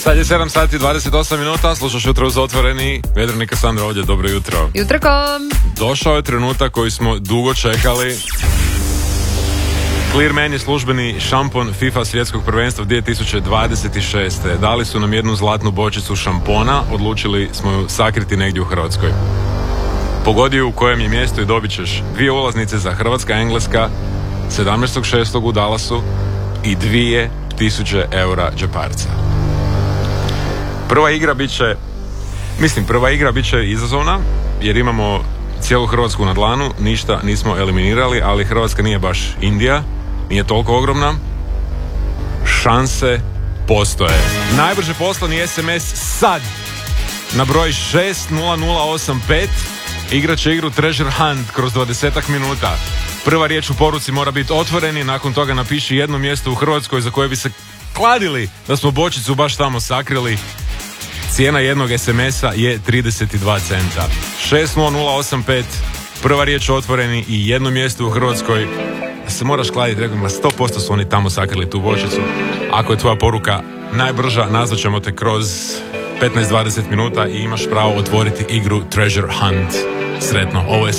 Sad je 7 sati 28 minuta, slušaš Jutro uz otvoreni, Vedrnika Sandra ovdje, dobro jutro. Jutrokom. Došao je trenutak koji smo dugo čekali. Clear Man je službeni šampon FIFA svjetskog prvenstva 2026. Dali su nam jednu zlatnu bočicu šampona, odlučili smo ju sakriti negdje u Hrvatskoj. Pogodi u kojem je mjestu i dobit ćeš 2 ulaznice za Hrvatska-Engleska 17.6. u Dallasu i 2000 eura džeparca. Prva igra bit će izazovna jer imamo cijelu Hrvatsku na dlanu, ništa nismo eliminirali, ali Hrvatska nije baš Indija, nije toliko ogromna. Šanse postoje. Najbrže poslani SMS sad na broj 60085 igrat će igru Treasure Hunt kroz 20 minuta. Prva riječ u poruci mora biti otvoreni, nakon toga napiši jedno mjesto u Hrvatskoj za koje bi se kladili da smo bočicu baš tamo sakrili. Cijena jednog SMS-a je 32 centa. 60085, prva riječ otvoreni i jedno mjesto u Hrvatskoj. Se moraš kladiti, rekao, 100% su oni tamo sakrili tu bočicu. Ako je tvoja poruka najbrža, nazvaćemo te kroz 15-20 minuta i imaš pravo otvoriti igru Treasure Hunt. Sretno, ovo je